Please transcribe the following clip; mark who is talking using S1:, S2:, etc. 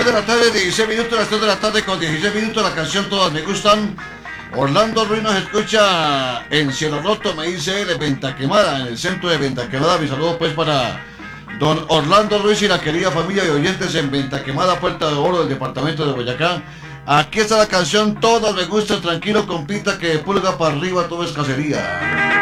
S1: 3 de la tarde, 16 minutos, las 3 de la tarde con 16 minutos, la canción Todas Me Gustan. Orlando Ruiz nos escucha en Cielo Roto, me dice él, en Venta Quemada, en el centro de Venta Quemada. Mi saludo pues para don Orlando Ruiz y la querida familia de oyentes en Venta Quemada, Puerta de Oro del departamento de Boyacá. Aquí está la canción Todas Me Gustan, tranquilo compita que de pulga para arriba todo es cacería.